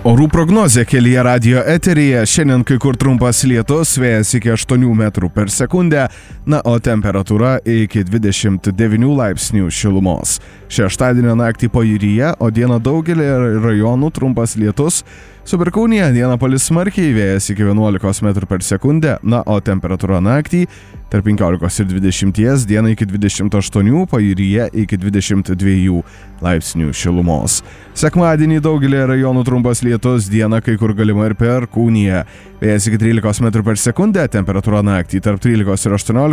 Orų prognozė kelyje radio eteryje. Šiandien kai kur trumpas lietus, vėjas iki 8 metrų per sekundę, o temperatūra iki 29 laipsnių šilumos. Šeštadienio naktį pajūryje, o dieną daugelį rajonų trumpas lietus. Su Perkūnija dieną palis smarkiai, vėjas iki 11 metrų per sekundę, o temperatūra naktį tarp 15 ir 20, dieną iki 28, pajūryje iki 22 laipsnių šilumos. Sekmadienį daugelį rajonų trumpas lietus, dieną kai kur galima ir Perkūnija. Vėjas iki 13 metrų per sekundę, temperatūra naktį tarp 13 ir 18.